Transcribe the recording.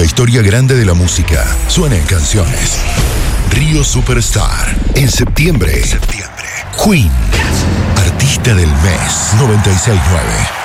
historia grande de la música suena en canciones. Río Superstar. En septiembre. Queen. Artista del mes 96.9.